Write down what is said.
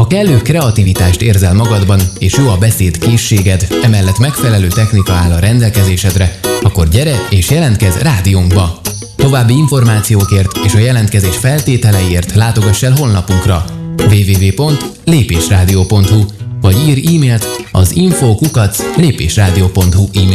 Ha kellő kreativitást érzel magadban, és jó a beszéd készséged, emellett megfelelő technika áll a rendelkezésedre, akkor gyere és jelentkezz rádiónkba! További információkért és a jelentkezés feltételeiért látogass el honlapunkra www.lépésradio.hu vagy írj e-mailt az info@lépésradio.hu e-mail